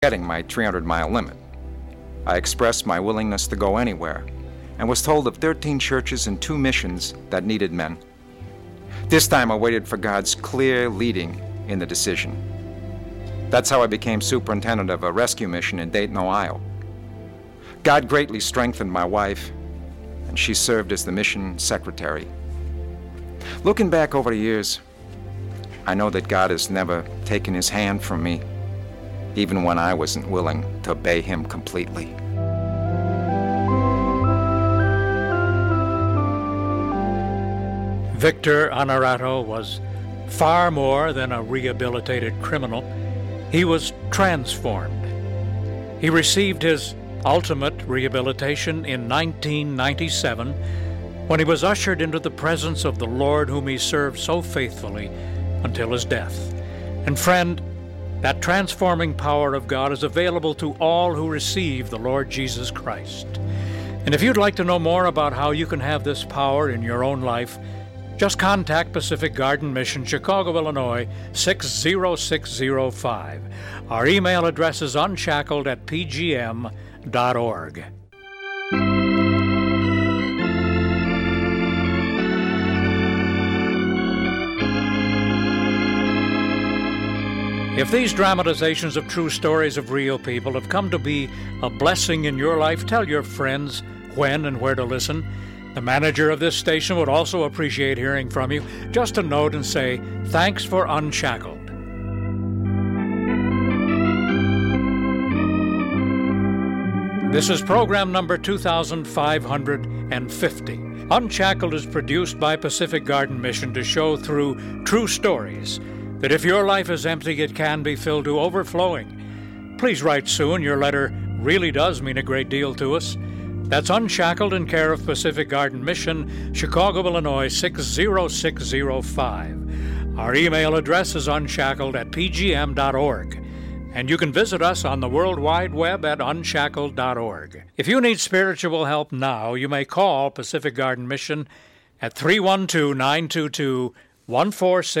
getting my 300-mile limit. I expressed my willingness to go anywhere and was told of 13 churches and 2 missions that needed men. This time I waited for God's clear leading in the decision. That's how I became superintendent of a rescue mission in Dayton, Ohio. God greatly strengthened my wife, and she served as the mission secretary. Looking back over the years, I know that God has never taken his hand from me, even when I wasn't willing to obey him completely. Victor Honorato was far more than a rehabilitated criminal. He was transformed. He received his ultimate rehabilitation in 1997 when he was ushered into the presence of the Lord whom he served so faithfully until his death. And friend, that transforming power of God is available to all who receive the Lord Jesus Christ. And if you'd like to know more about how you can have this power in your own life, just contact Pacific Garden Mission, Chicago, Illinois, 60605. Our email address is unshackled@pgm.org. If these dramatizations of true stories of real people have come to be a blessing in your life, tell your friends when and where to listen. The manager of this station would also appreciate hearing from you. Just a note and say, thanks for Unshackled. This is program number 2550. Unshackled is produced by Pacific Garden Mission to show through true stories that if your life is empty, it can be filled to overflowing. Please write soon. Your letter really does mean a great deal to us. That's Unshackled in care of Pacific Garden Mission, Chicago, Illinois, 60605. Our email address is unshackled@pgm.org. And you can visit us on the World Wide Web at unshackled.org. If you need spiritual help now, you may call Pacific Garden Mission at 312-922-1466.